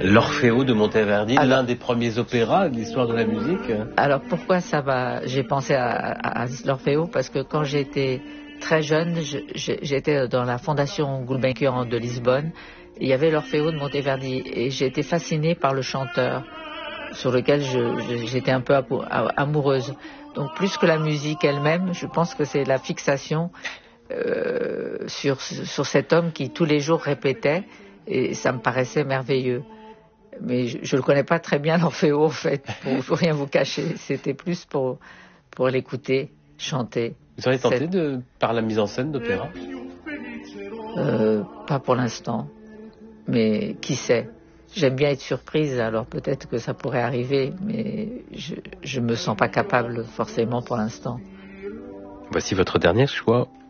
L'Orfeo de Monteverdi, l'un des premiers opéras de l'histoire de la musique. Alors pourquoi j'ai pensé à l'Orfeo? Parce que quand j'étais très jeune, j'étais dans la fondation Gulbenkian de Lisbonne. Il y avait l'Orfeo de Monteverdi et j'ai été fascinée par le chanteur sur lequel j'étais un peu amoureuse. Donc plus que la musique elle-même, je pense que c'est la fixation sur cet homme qui tous les jours répétait, et ça me paraissait merveilleux. Mais je ne le connais pas très bien, l'Orfeo, en fait, pour rien vous cacher. C'était plus pour l'écouter, chanter. Vous seriez tenté par la mise en scène d'opéra? Pas pour l'instant, mais qui sait? J'aime bien être surprise, alors peut-être que ça pourrait arriver, mais je me sens pas capable forcément pour l'instant. Voici votre dernier choix.